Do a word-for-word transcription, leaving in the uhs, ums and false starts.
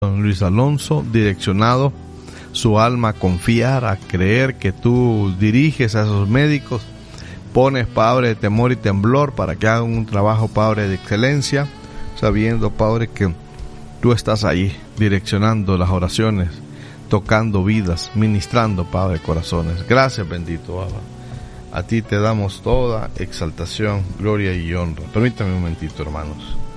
Don Luis Alonso, direccionado su alma a confiar, a creer que tú diriges a esos médicos, pones, Padre, de temor y temblor para que hagan un trabajo, Padre, de excelencia, sabiendo, Padre, que tú estás ahí direccionando las oraciones, tocando vidas, ministrando, Padre, corazones. Gracias, bendito Abba. A ti te damos toda exaltación, gloria y honra. Permítame un momentito, hermanos.